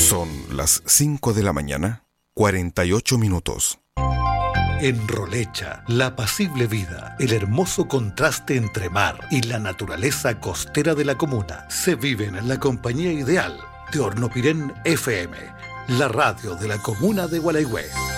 Son las 5 de la mañana, 48 minutos. En Rolecha, la apacible vida, el hermoso contraste entre mar y la naturaleza costera de la comuna se viven en la compañía ideal de Hornopirén FM, la radio de la comuna de Gualeguay.